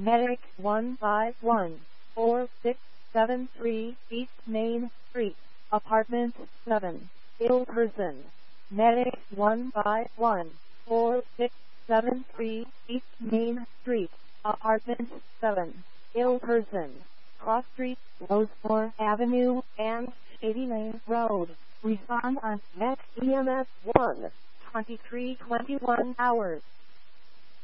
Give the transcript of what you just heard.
Medic 1514673 East Main Street, Apartment 7, ill person. Medic 1514673 East Main Street, Apartment 7, ill person. Cross Street, Rosemore Avenue, and Shady Lane Road. Respond on Met EMS 1, 2321 hours.